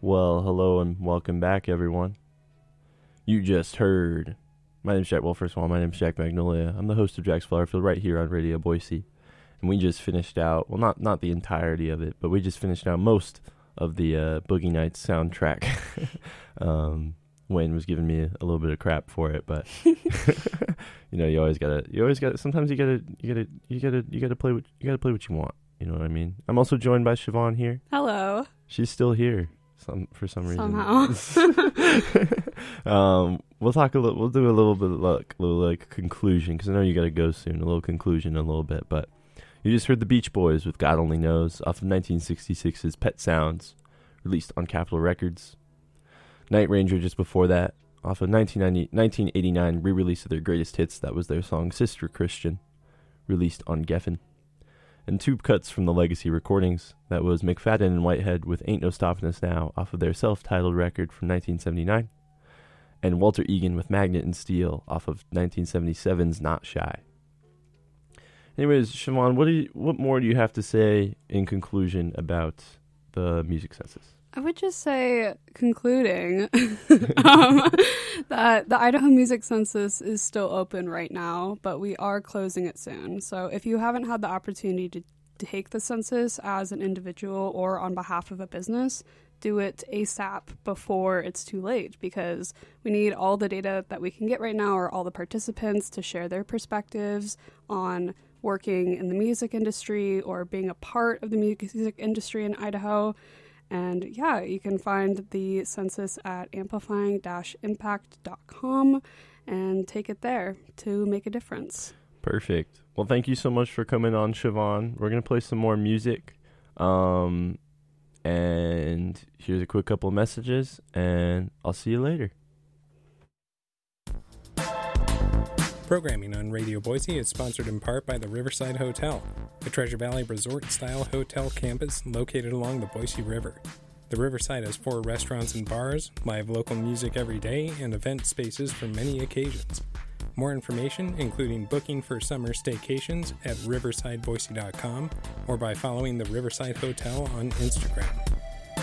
Well, hello and welcome back, everyone. You just heard. My name's Jack. Well, first of all, my name's Jack Magnolia. I'm the host of Jack's Flowerfield right here on Radio Boise. And we just finished out, well, not the entirety of it, but we just finished out most of the Boogie Nights soundtrack. Wayne was giving me a little bit of crap for it, but you always gotta. Sometimes you gotta play what you want. You know what I mean? I'm also joined by Siobhan here. Hello. She's still here. For some reason. Somehow. We'll talk a little. We'll do a little bit of conclusion, because I know you got to go soon. A little conclusion, a little bit, but you just heard the Beach Boys with "God Only Knows" off of 1966's "Pet Sounds," released on Capitol Records. Night Ranger just before that, off of 1989 re-release of their greatest hits. That was their song "Sister Christian," released on Geffen. And two cuts from the Legacy recordings. That was McFadden and Whitehead with "Ain't No Stoppin' Us Now" off of their self-titled record from 1979. And Walter Egan with "Magnet and Steel" off of 1977's "Not Shy." Anyways, Siobhan, what more do you have to say in conclusion about the music census? I would just say, concluding, that the Idaho Music Census is still open right now, but we are closing it soon. So if you haven't had the opportunity to take the census as an individual or on behalf of a business, do it ASAP before it's too late, because we need all the data that we can get right now, or all the participants to share their perspectives on working in the music industry or being a part of the music industry in Idaho. And yeah, you can find the census at amplifying-impact.com and take it there to make a difference. Perfect. Well, thank you so much for coming on, Siobhan. We're going to play some more music. And here's a quick couple of messages, and I'll see you later. Programming on Radio Boise is sponsored in part by the Riverside Hotel, a Treasure Valley resort-style hotel campus located along the Boise River. The Riverside has 4 restaurants and bars, live local music every day, and event spaces for many occasions. More information, including booking for summer staycations, at riversideboise.com or by following the Riverside Hotel on Instagram.